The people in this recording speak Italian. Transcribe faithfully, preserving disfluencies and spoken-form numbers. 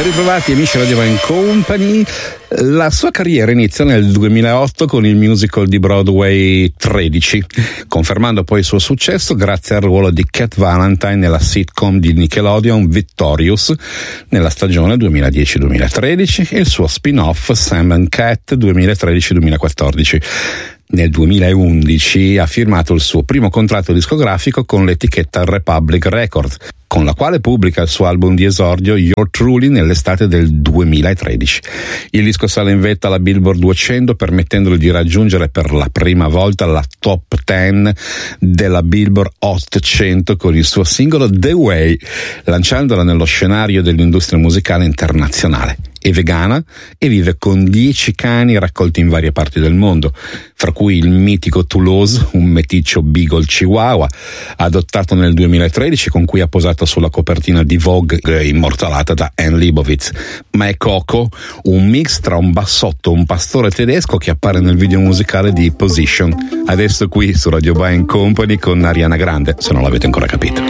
Ritrovati amici Radio Divine Company. La sua carriera inizia nel duemilaotto con il musical di Broadway tredici, confermando poi il suo successo grazie al ruolo di Cat Valentine nella sitcom di Nickelodeon Victorious nella stagione duemiladieci duemilatredici e il suo spin-off Sam and Cat duemilatredici duemilaquattordici. Nel duemilaundici ha firmato il suo primo contratto discografico con l'etichetta Republic Records, con la quale pubblica il suo album di esordio You're Truly nell'estate del duemilatredici. Il disco sale in vetta alla Billboard duecento, permettendogli di raggiungere per la prima volta la top dieci della Billboard Hot cento con il suo singolo The Way, lanciandola nello scenario dell'industria musicale internazionale. È vegana e vive con dieci cani raccolti in varie parti del mondo, fra cui il mitico Toulouse, un meticcio Beagle Chihuahua, adottato nel duemilatredici, con cui ha posato sulla copertina di Vogue, immortalata da Anne Leibovitz. Ma è Coco, un mix tra un bassotto e un pastore tedesco che appare nel video musicale di Position. Adesso qui su Radio Divine Company con Ariana Grande, se non l'avete ancora capito.